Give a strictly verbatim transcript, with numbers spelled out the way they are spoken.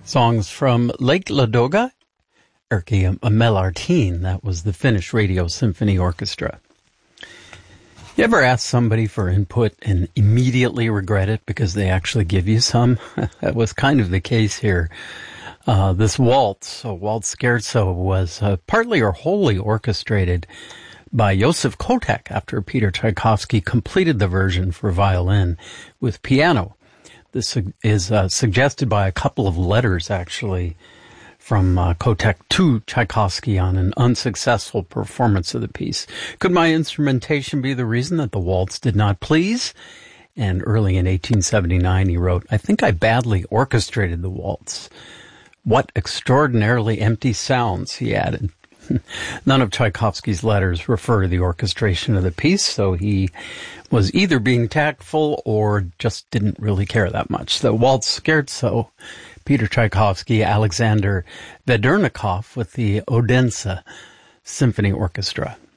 Songs from Lake Ladoga, Erkki Melartin. That was the Finnish Radio Symphony Orchestra. You ever ask somebody for input and immediately regret it because they actually give you some? That was kind of the case here. Uh, this waltz, a waltz scherzo, was uh, partly or wholly orchestrated by Josef Kotek after Peter Tchaikovsky completed the version for violin with piano. This is uh, suggested by a couple of letters, actually, from uh, Kotek to Tchaikovsky on an unsuccessful performance of the piece. Could my instrumentation be the reason that the waltz did not please? And early in eighteen seventy-nine, he wrote, I think I badly orchestrated the waltz. What extraordinarily empty sounds, he added. None of Tchaikovsky's letters refer to the orchestration of the piece, so he was either being tactful or just didn't really care that much. The waltz scherzo, Peter Tchaikovsky, Alexander Vedernikov with the Odense Symphony Orchestra.